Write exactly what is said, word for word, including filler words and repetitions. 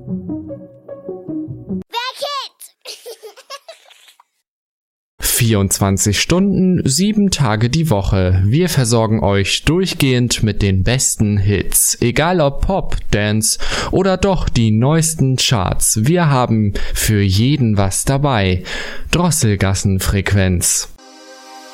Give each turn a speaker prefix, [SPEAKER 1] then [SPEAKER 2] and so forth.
[SPEAKER 1] vierundzwanzig Stunden, sieben Tage die Woche. Wir versorgen euch durchgehend mit den besten Hits. Egal ob Pop, Dance oder doch die neuesten Charts. Wir haben für jeden was dabei. Drosselgassenfrequenz.